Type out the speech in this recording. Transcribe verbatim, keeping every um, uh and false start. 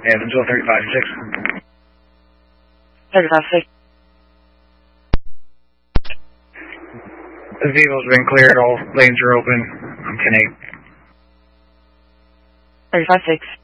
Evansville, thirty-five six. thirty-five six. The vehicle's been cleared. All lanes are open. I'm ten eight. thirty-five six.